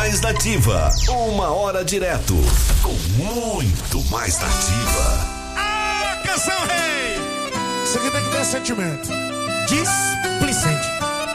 mais nativa. 1 hora direto com muito mais nativa. Ah, canção rei! Isso aqui tem que ter sentimento. Displicente.